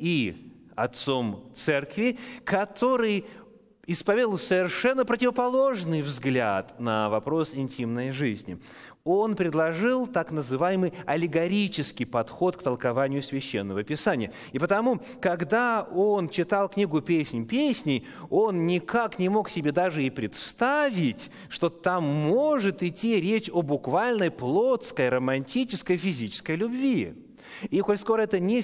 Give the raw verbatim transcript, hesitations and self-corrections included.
и отцом церкви, который исповедовал совершенно противоположный взгляд на вопрос интимной жизни. Он предложил так называемый аллегорический подход к толкованию Священного Писания. И потому, когда он читал книгу «Песнь песней», он никак не мог себе даже и представить, что там может идти речь о буквальной плотской, романтической, физической любви. И коль скоро это не